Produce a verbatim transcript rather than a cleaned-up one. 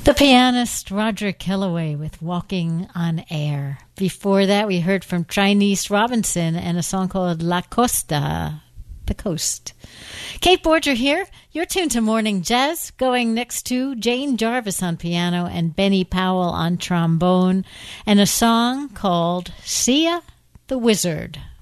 The pianist Roger Kellaway with Walking on Air. Before that, we heard from Chinese Robinson and a song called La Costa, the coast. Kate Borger here. You're tuned to Morning Jazz, going next to Jane Jarvis on piano and Benny Powell on trombone, and a song called Sia the Wizard.